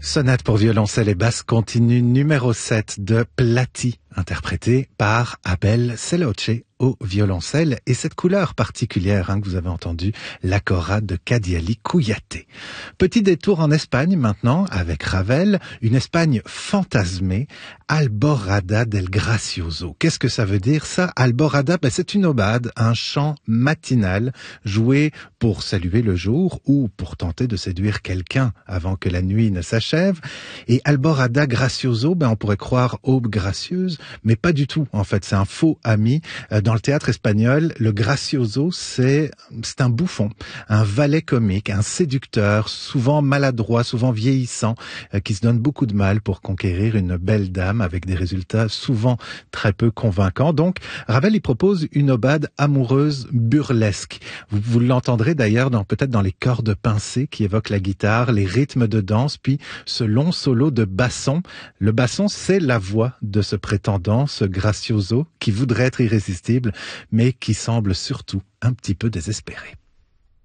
Sonate pour violoncelle et basse continue numéro 7 de Plati, interprétée par Abel Seloce au violoncelle, et cette couleur particulière que vous avez entendue, la cora de Kadiali Kouyaté. Petit détour en Espagne maintenant avec Ravel, une Espagne fantasmée, Alborada del Gracioso. Qu'est-ce que ça veut dire ça? Alborada, c'est une aubade, un chant matinal joué pour saluer le jour ou pour tenter de séduire quelqu'un avant que la nuit ne s'achève. Et Alborada Gracioso, on pourrait croire aube gracieuse, mais pas du tout. En fait, c'est un faux ami. Dans le théâtre espagnol, le gracioso, c'est un bouffon, un valet comique, un séducteur, souvent maladroit, souvent vieillissant, qui se donne beaucoup de mal pour conquérir une belle dame avec des résultats souvent très peu convaincants. Donc, Ravel y propose une aubade amoureuse burlesque. Vous l'entendrez d'ailleurs peut-être dans les cordes pincées qui évoquent la guitare, les rythmes de danse, puis ce long solo de basson. Le basson, c'est la voix de ce prétendant, ce gracioso, qui voudrait être irrésistible, mais qui semble surtout un petit peu désespéré.